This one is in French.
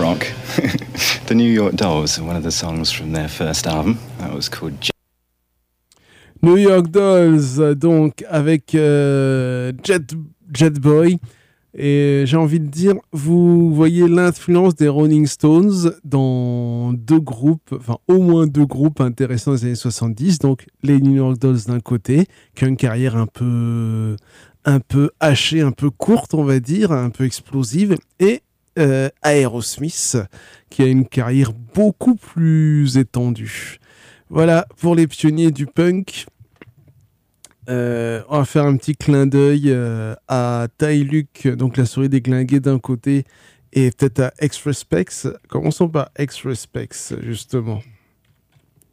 rock. The New York Dolls, one of the songs from their first album, that was called New York Dolls, donc avec Jet Boy. Et j'ai envie de dire, vous voyez l'influence des Rolling Stones dans deux groupes, enfin au moins deux groupes intéressants des années 70. Donc les New York Dolls d'un côté, qui ont une carrière un peu hachée, un peu courte, on va dire, un peu explosive. Et Aerosmith, qui a une carrière beaucoup plus étendue. Voilà pour les pionniers du punk. On va faire un petit clin d'œil à Ty Luke, donc la souris déglinguée d'un côté, et peut-être à X-Respects. Commençons par X-Respects, justement.